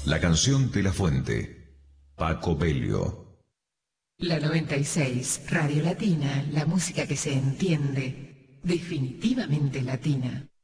La canción de la fuente. Paco Belio. La 96, Radio Latina, la música que se entiende, definitivamente latina.